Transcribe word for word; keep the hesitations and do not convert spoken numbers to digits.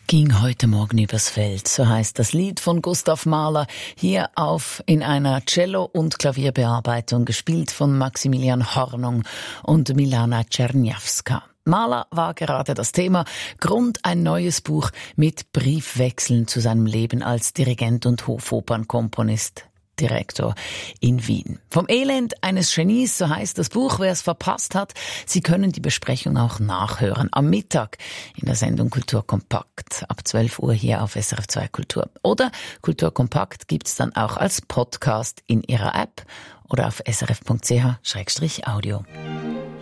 Ging heute Morgen übers Feld, so heißt das Lied von Gustav Mahler, hier auf in einer Cello- und Klavierbearbeitung, gespielt von Maximilian Hornung und Milana Czerniawska. Mahler war gerade das Thema, Grund ein neues Buch mit Briefwechseln zu seinem Leben als Dirigent und Hofopernkomponist. Direktor in Wien. Vom Elend eines Genies, so heißt das Buch. Wer es verpasst hat, Sie können die Besprechung auch nachhören. Am Mittag in der Sendung Kultur Kompakt. Ab zwölf Uhr hier auf S R F zwei Kultur. Oder Kultur Kompakt gibt's dann auch als Podcast in Ihrer App oder auf srf punkt c h slash audio.